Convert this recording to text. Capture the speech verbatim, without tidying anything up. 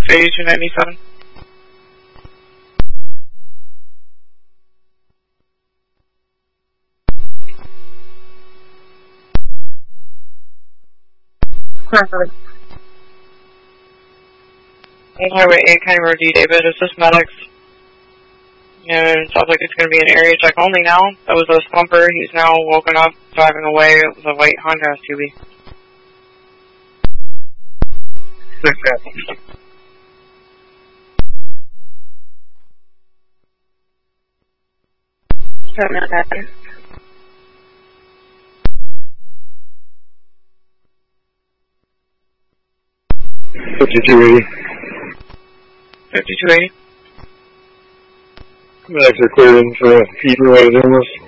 eighty-two ninety-seven. Perfect. Highway eight, County Road D, David. Is this medics? Yeah, it sounds like it's going to be an area check only now. That was a slumper. He's now woken up, driving away. It was a white Honda S U V. Six Seven seconds. fifty-two eighty. fifty-two eighty. Medics are cleared in for heat-related illness.